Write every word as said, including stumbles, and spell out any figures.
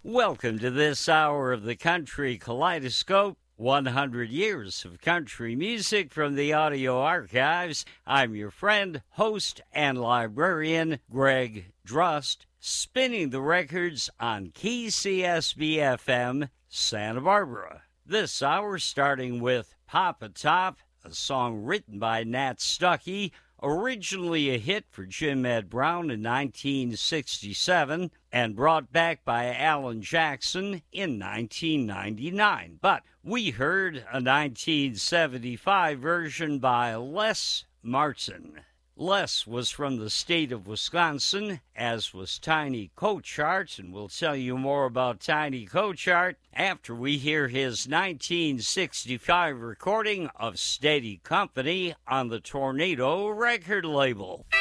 Welcome to this hour of the Country Kaleidoscope. one hundred years of country music from the audio archives. I'm your friend, host, and librarian, Greg Drust, spinning the records on K C S B F M, Santa Barbara. This hour starting with Papa Top, a song written by Nat Stuckey, originally a hit for Jim Ed Brown in nineteen sixty-seven and brought back by Alan Jackson in nineteen ninety-nine. But we heard a nineteen seventy-five version by Les Martin. Les was from the state of Wisconsin, as was Tiny Cochart, and we'll tell you more about Tiny Cochart after we hear his nineteen sixty-five recording of Steady Company on the Tornado record label.